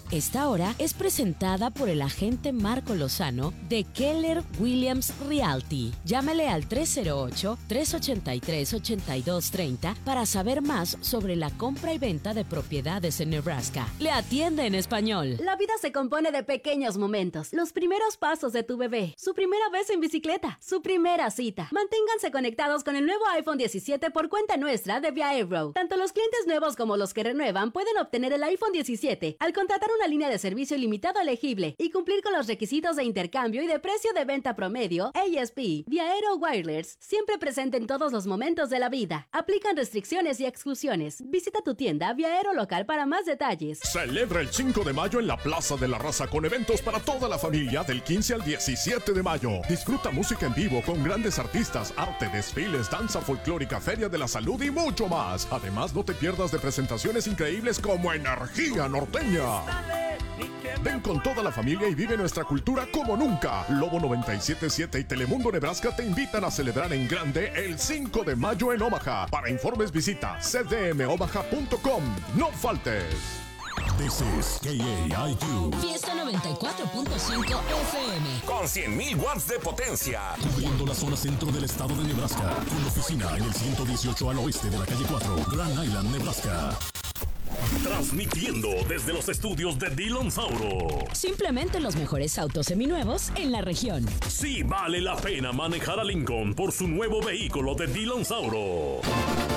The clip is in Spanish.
Esta hora es presentada por el agente Marco Lozano de Keller Williams Realty. Llámale al 308-383-8230 para saber más sobre la compra y venta de propiedades en Nebraska. Le atiende en español. La vida se compone de pequeños momentos. Los primeros pasos de tu bebé, su primera vez en bicicleta, su primera cita. Manténganse conectados con el nuevo iPhone 17 por cuenta nuestra de Via Aero. Tanto los clientes nuevos como los que renuevan pueden obtener el iPhone 17 al contratar una línea de servicio ilimitado elegible y cumplir con los requisitos de intercambio y de precio de venta promedio ASP. Via Aero Wireless, siempre presente en todos los momentos de la vida. Aplican restricciones y exclusiones. Visita tu tienda Via Aero local para más detalles. Celebra el 5 de mayo en la Plaza de la Raza con eventos para toda la familia del 15 al 17 de mayo. Disfruta música en vivo con grandes artistas, arte, desfiles, danza folclórica, feria de la salud y mucho más. Además, no te pierdas de presentaciones increíbles como Energía Norteña. Ven con toda la familia y vive nuestra cultura como nunca. Lobo 97.7 y Telemundo Nebraska te invitan a celebrar en grande el 5 de mayo en Omaha. Para informes visita cdmomaha.com. ¡No faltes! This is KAIQ. Fiesta 94.5 FM. Con 100.000 watts de potencia. Cubriendo la zona centro del estado de Nebraska. Con oficina en el 118 al oeste de la calle 4, Grand Island, Nebraska. Transmitiendo desde los estudios de Dillon Sauro. Simplemente los mejores autos seminuevos en la región. Sí vale la pena manejar a Lincoln por su nuevo vehículo de Dillon Sauro.